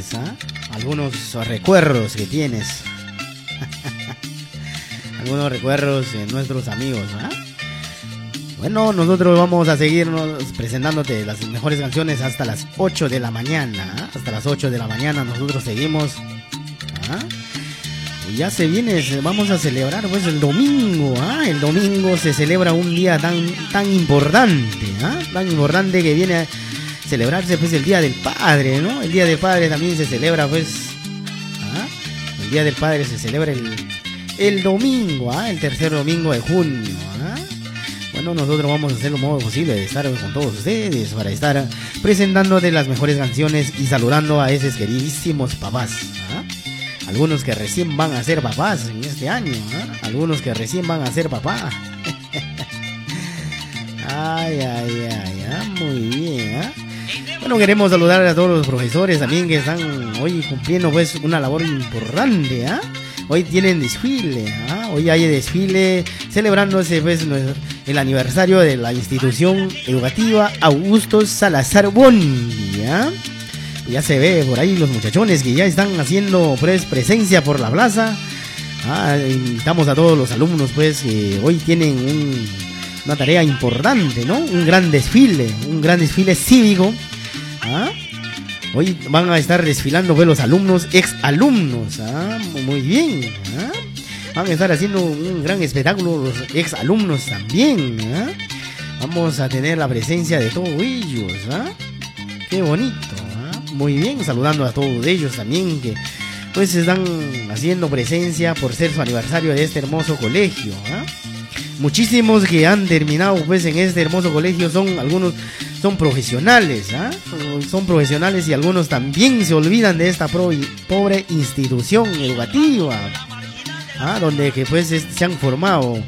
¿ah? Algunos recuerdos que tienes. Algunos recuerdos de nuestros amigos, ¿ah? Bueno, nosotros vamos a seguirnos presentándote las mejores canciones hasta las 8 de la mañana, ¿ah? Hasta las 8 de la mañana nosotros seguimos, ¿ah? Y ya se viene, vamos a celebrar pues el domingo, ¿ah? El domingo se celebra un día tan importante, ¿ah? Tan importante que viene a celebrarse pues el Día del Padre, ¿no? El Día del Padre también se celebra pues, ¿ah? El Día del Padre se celebra el domingo, ¿ah? El tercer domingo de junio, ¿ah? Bueno, nosotros vamos a hacer lo modo posible de estar con todos ustedes para estar presentándote las mejores canciones y saludando a esos queridísimos papás, ¿ah? Algunos que recién van a ser papás en este año, ¿eh? Algunos que recién van a ser papá. Ay, muy bien, ¿eh? Bueno, queremos saludar a todos los profesores también que están hoy cumpliendo pues una labor importante, ¿eh? Hoy tienen desfile, ¿eh? Hoy hay desfile celebrándose pues el aniversario de la institución educativa Augusto Salazar Bondy, ¿eh? Ya se ve por ahí los muchachones que ya están haciendo pues presencia por la plaza. Invitamos a todos los alumnos pues que hoy tienen una tarea importante, ¿no? Un gran desfile cívico. Hoy van a estar desfilando pues los alumnos, exalumnos. Muy bien. Van a estar haciendo un gran espectáculo los exalumnos también. Vamos a tener la presencia de todos ellos. Qué bonito. Muy bien, saludando a todos ellos también que pues están haciendo presencia por ser su aniversario de este hermoso colegio, ¿eh? Muchísimos que han terminado pues en este hermoso colegio algunos son profesionales, ¿eh? Son profesionales y algunos también se olvidan de esta pobre institución educativa, donde que pues se han formado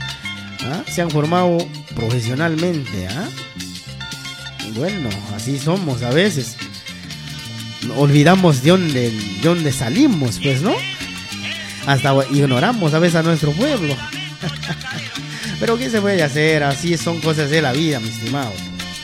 profesionalmente, Bueno, así somos a veces. Olvidamos de dónde salimos, pues, ¿no? Hasta ignoramos a veces a nuestro pueblo. Pero ¿qué se puede hacer? Así son cosas de la vida, mi estimado.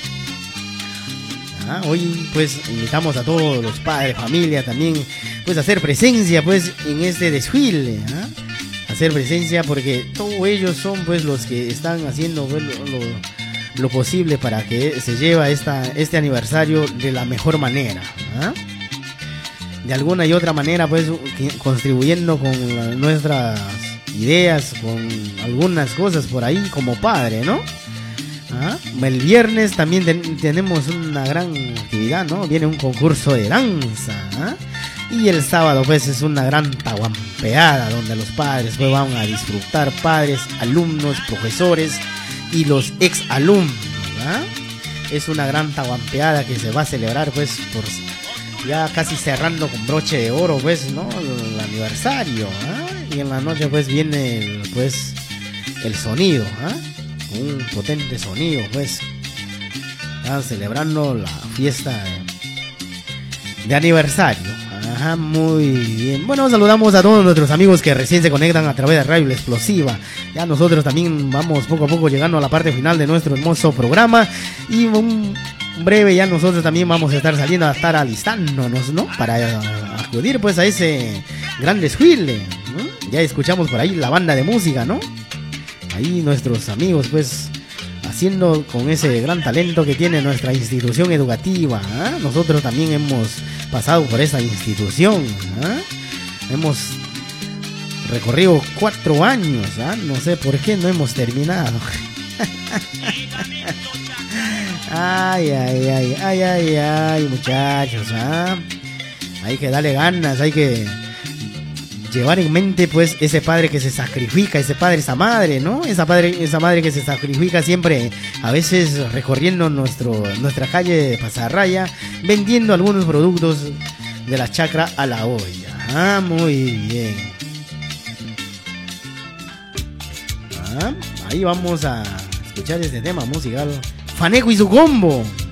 Hoy pues invitamos a todos los padres, familia también, pues a hacer presencia pues en este desfile, hacer presencia porque todos ellos son pues los que están haciendo pues, lo posible para que se lleve este aniversario de la mejor manera, de alguna y otra manera pues contribuyendo con nuestras ideas, con algunas cosas por ahí como padre, ¿no? El viernes también tenemos una gran actividad, ¿no? Viene un concurso de danza, y el sábado pues es una gran tahuampeada donde los padres pues van a disfrutar, padres, alumnos, profesores y los ex alumnos, Es una gran tahuampeada que se va a celebrar pues por ya casi cerrando con broche de oro pues, ¿no? El aniversario, y en la noche pues viene el sonido, un potente sonido pues, celebrando la fiesta de aniversario. Muy bien. Bueno, saludamos a todos nuestros amigos que recién se conectan a través de Radio La Explosiva. Ya nosotros también vamos poco a poco llegando a la parte final de nuestro hermoso programa. Y un breve ya nosotros también vamos a estar saliendo a estar alistándonos, ¿no? Para acudir pues a ese gran desfile, ¿no? Ya escuchamos por ahí la banda de música, ¿no? Ahí nuestros amigos pues haciendo con ese gran talento que tiene nuestra institución educativa, Nosotros también hemos pasado por esa institución, Hemos recorrido 4 años, No sé por qué no hemos terminado. Ay, muchachos, Hay que darle ganas, hay que llevar en mente pues ese padre que se sacrifica, ese padre, esa madre, ¿no? Esa madre que se sacrifica siempre, a veces recorriendo nuestra calle de Pasarraya, vendiendo algunos productos de la chacra a la olla. Muy bien. Ahí vamos a escuchar este tema musical. Faneco y su combo.